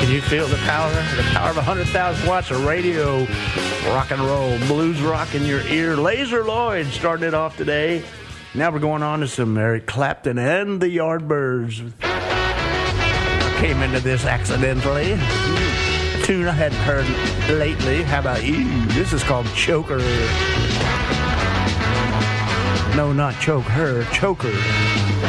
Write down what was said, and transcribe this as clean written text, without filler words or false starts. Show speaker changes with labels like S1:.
S1: Can you feel the power of 100,000 watts of radio, rock and roll, blues rock in your ear? Laser Lloyd started it off today. Now we're going on to some Eric Clapton and the Yardbirds. I came into this accidentally. A tune I hadn't heard lately. How about you? This is called Choker. No, not Choke Her, Choker.